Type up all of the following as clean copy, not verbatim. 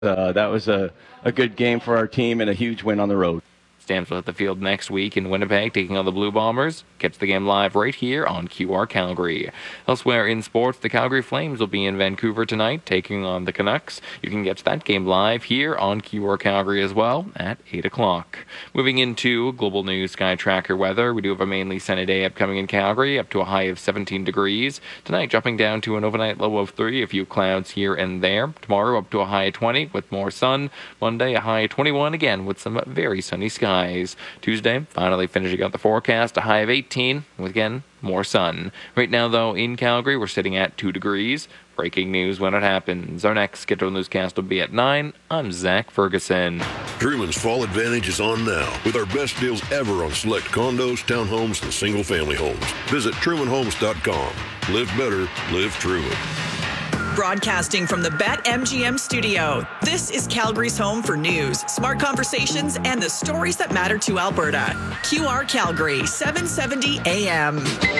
That was a good game for our team and a huge win on the road. Stamps will hit the field next week in Winnipeg, taking on the Blue Bombers. Catch the game live right here on QR Calgary. Elsewhere in sports, the Calgary Flames will be in Vancouver tonight, taking on the Canucks. You can catch that game live here on QR Calgary as well at 8 o'clock. Moving into Global News Sky Tracker weather, we do have a mainly sunny day upcoming in Calgary, up to a high of 17 degrees. Tonight, dropping down to an overnight low of 3, a few clouds here and there. Tomorrow, up to a high of 20 with more sun. Monday, a high of 21 again with some very sunny skies. Tuesday, finally finishing out the forecast, a high of 18, with again, more sun. Right now, though, in Calgary, we're sitting at 2 degrees. Breaking news when it happens. Our next scheduled newscast will be at 9. I'm Zach Ferguson. Truman's Fall Advantage is on now with our best deals ever on select condos, townhomes, and single-family homes. Visit trumanhomes.com. Live better, live Truman. Broadcasting from the BetMGM studio, this is Calgary's home for news, smart conversations, and the stories that matter to Alberta. QR Calgary, 770 AM.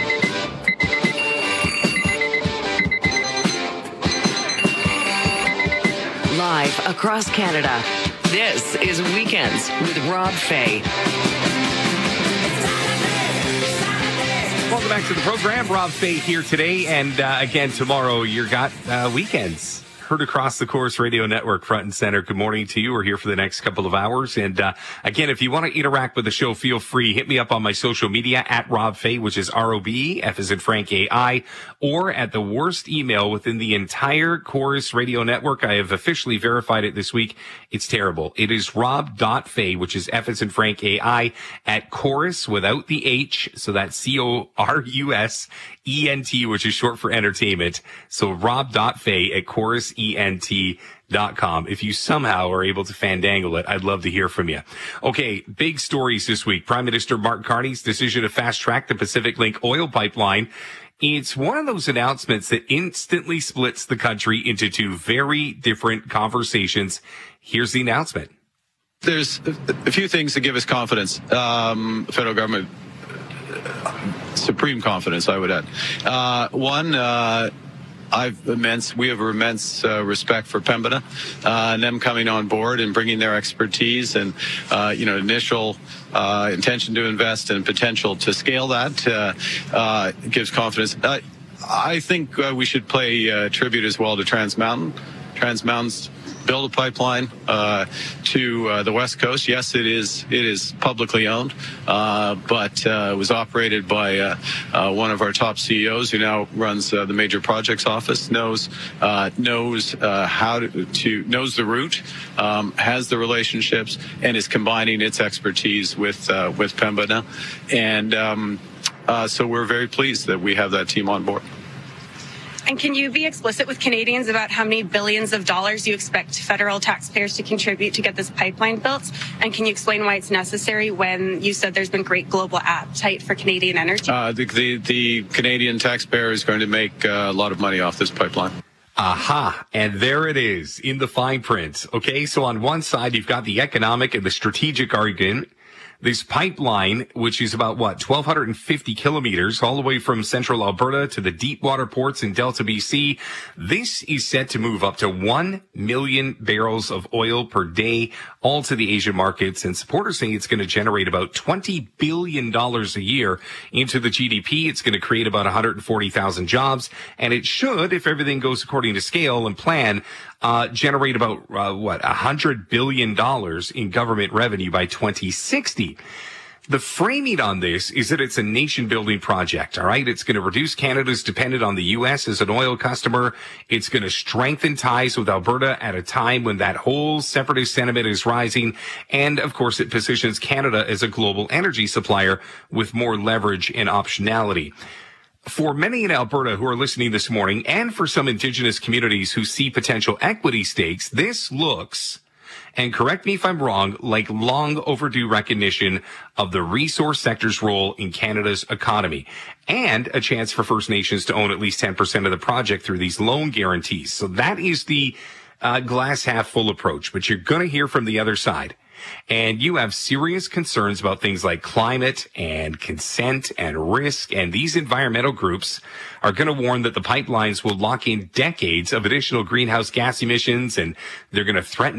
Live across Canada, this is Weekends with Rob Fay. Welcome back to the program. Rob Fay here today, and again tomorrow. You got weekends heard across the Chorus Radio Network, front and center. Good morning to you. We're here for the next couple of hours, and again, if you want to interact with the show, feel free. Hit me up on my social media at Rob Fay, which is ROB, F as in Frank AI, or at the worst email within the entire Chorus Radio Network. I have officially verified it this week. It's terrible. It is rob.fay, which is F as in Frank AI, at Chorus without the H. So that's CORUSENT, which is short for entertainment. So rob.fay at chorusent.com. If you somehow are able to fandangle it, I'd love to hear from you. Okay, big stories this week. Prime Minister Mark Carney's decision to fast-track the Pacific Link oil pipeline. It's one of those announcements that instantly splits the country into two very different conversations. Here's the announcement. There's a few things that give us confidence. Federal government, supreme confidence, I would add. One, we have immense respect for Pembina and them coming on board and bringing their expertise and initial intention to invest and potential to scale that gives confidence. I think we should pay tribute as well to Trans Mountain. Trans Mountain's build a pipeline to the West Coast. Yes, it is publicly owned, but it was operated by one of our top CEOs who now runs the major projects office. Knows the route, has the relationships, and is combining its expertise with Pembina, and so we're very pleased that we have that team on board. And can you be explicit with Canadians about how many billions of dollars you expect federal taxpayers to contribute to get this pipeline built? And can you explain why it's necessary when you said there's been great global appetite for Canadian energy? The Canadian taxpayer is going to make a lot of money off this pipeline. Aha. And there it is in the fine print. Okay, so on one side, you've got the economic and the strategic argument. This pipeline, which is about 1,250 kilometers all the way from central Alberta to the deep water ports in Delta, BC. This is set to move up to 1 million barrels of oil per day, all to the Asian markets. And supporters say it's going to generate about $20 billion a year into the GDP. It's going to create about 140,000 jobs. And it should, if everything goes according to scale and plan, generate about, $100 billion in government revenue by 2060. The framing on this is that it's a nation-building project, all right? It's going to reduce Canada's dependence on the U.S. as an oil customer. It's going to strengthen ties with Alberta at a time when that whole separatist sentiment is rising. And, of course, it positions Canada as a global energy supplier with more leverage and optionality. For many in Alberta who are listening this morning, and for some Indigenous communities who see potential equity stakes, this looks, and correct me if I'm wrong, like long overdue recognition of the resource sector's role in Canada's economy, and a chance for First Nations to own at least 10% of the project through these loan guarantees. So that is the glass half full approach, but you're going to hear from the other side. and you have serious concerns about things like climate and consent and risk, and these environmental groups are going to warn that the pipelines will lock in decades of additional greenhouse gas emissions, and they're going to threaten